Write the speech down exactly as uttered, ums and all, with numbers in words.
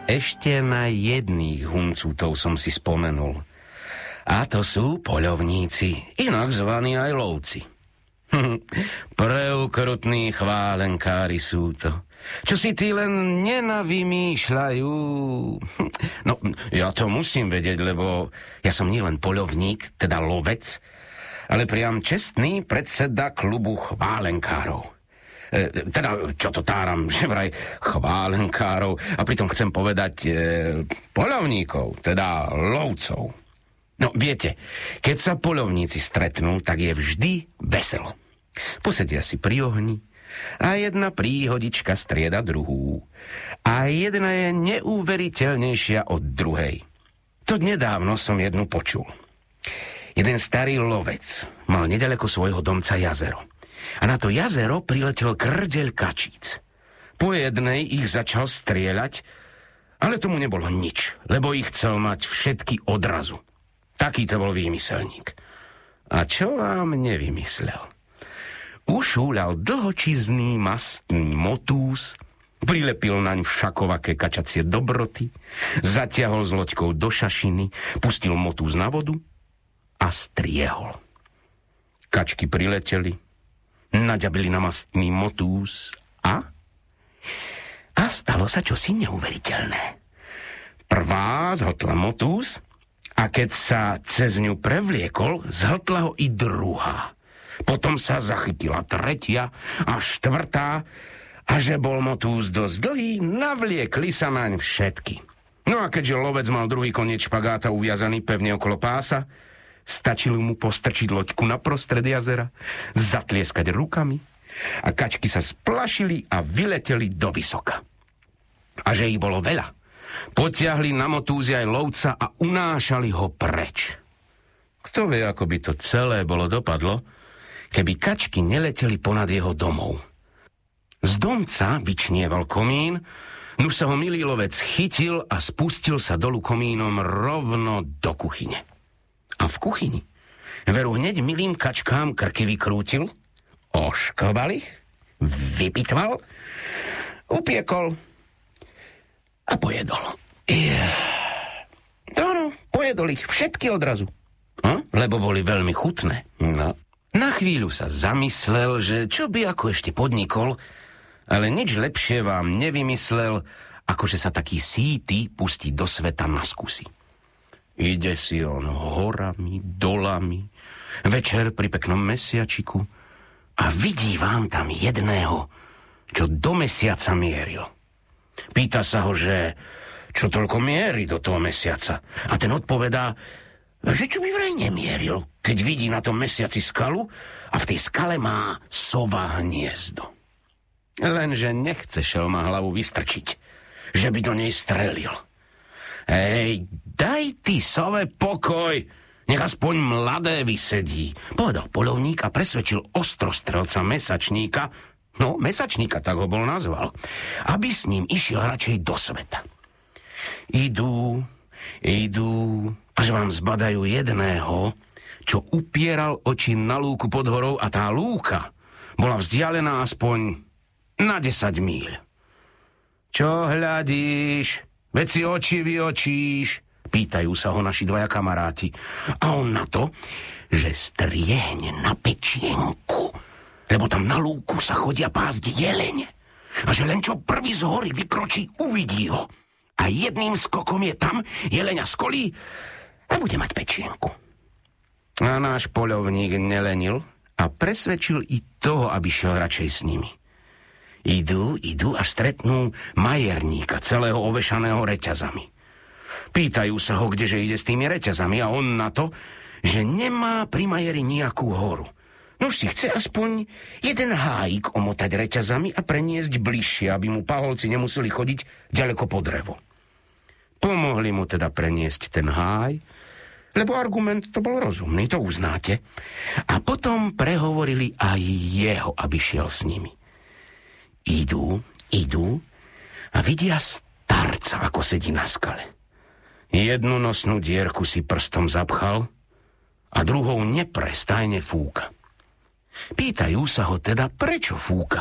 Ešte na jedných huncútov som si spomenul. A to sú poľovníci, inak zvaní aj lovci. Preukrutní chválenkári sú to. Čo si tí len nenavymýšľajú. No, ja to musím vedieť, lebo ja som nielen poľovník, teda lovec, ale priam čestný predseda klubu chválenkárov. E, teda, čo to táram, že vraj chválenkárov, a pritom chcem povedať e, poľovníkov, teda lovcov. No, viete, keď sa poľovníci stretnú, tak je vždy veselo. Posedia si pri ohni a jedna príhodička strieda druhú. A jedna je neuveriteľnejšia od druhej. To nedávno som jednu počul. Jeden starý lovec mal nedaleko svojho domca jazero. A na to jazero priletel krdeľ kačíc. Po jednej ich začal strieľať, ale tomu nebolo nič, lebo ich chcel mať všetky odrazu. Taký to bol výmyselník. A čo vám nevymyslel? Ušúľal dlhočizný mastný motús, prilepil naň všakovaké kačacie dobroty, zatiahol s loďkou do šašiny, pustil motús na vodu a striehol. Kačky prileteli, naďabili na mastný motús a... A stalo sa čosi neuveriteľné. Prvá zhltla motús a keď sa cez ňu prevliekol, zhltla ho i druhá. Potom sa zachytila tretia a štvrtá a že bol motús dosť dlhý, navliekli sa naň všetky. No a keďže lovec mal druhý koniec špagáta uviazaný pevne okolo pása, stačilo mu postrčiť loďku na prostred jazera, zatlieskať rukami a kačky sa splašili a vyleteli do vysoka. A že ich bolo veľa, potiahli na motúzi aj lovca a unášali ho preč. Kto vie, ako by to celé bolo dopadlo, keby kačky neleteli ponad jeho domov. Z domca vyčnieval komín, nuž sa ho milý lovec chytil a spustil sa dolu komínom rovno do kuchyne. A v kuchyni veru hneď milým kačkám krky vykrútil, ošklbal ich, vypitval, upiekol a pojedol. Áno, pojedol ich všetky odrazu, hm? Lebo boli veľmi chutné. No. Na chvíľu sa zamyslel, že čo by ako ešte podnikol, ale nič lepšie vám nevymyslel, ako že sa taký síty pustí do sveta na skúsi. Ide si on horami, dolami, večer pri peknom mesiačiku a vidí vám tam jedného, čo do mesiaca mieril. Pýta sa ho, že čo toľko mierí do toho mesiaca. A ten odpovedá, že čo by vraj nemieril, keď vidí na tom mesiaci skalu a v tej skale má sova hniezdo. Lenže nechce šelma hlavu vystrčiť, že by do nej strelil. Hej, daj ty sove pokoj, nech aspoň mladé vysedí, povedal poľovník a presvedčil ostrostrelca mesačníka, no mesačníka tak ho bol nazval, aby s ním išiel radšej do sveta. Idú, idú, až vám zbadajú jedného, čo upieral oči na lúku pod horou a tá lúka bola vzdialená aspoň na desať míľ. Čo hľadíš? Veď si oči vyočíš, pýtajú sa ho naši dvaja kamaráti. A on na to, že striehne na pečienku, lebo tam na lúku sa chodia pásť jelene. A že len čo prvý z hory vykročí, uvidí ho. A jedným skokom je tam, jeleňa skolí a bude mať pečienku. A náš poľovník nelenil a presvedčil i toho, aby šiel radšej s nimi. Idú, idú a stretnú majerníka, celého ovešaného reťazami. Pýtajú sa ho, kdeže ide s tými reťazami a on na to, že nemá pri majeri nejakú horu. Nož si chce aspoň jeden hájik omotať reťazami a preniesť bližšie, aby mu paholci nemuseli chodiť ďaleko po drevo. Pomohli mu teda preniesť ten háj, lebo argument to bol rozumný, to uznáte. A potom prehovorili aj jeho, aby šiel s nimi. Idú, idú a vidia starca, ako sedí na skale. Jednu nosnú dierku si prstom zapchal a druhou neprestajne fúka. Pýtajú sa ho teda, prečo fúka.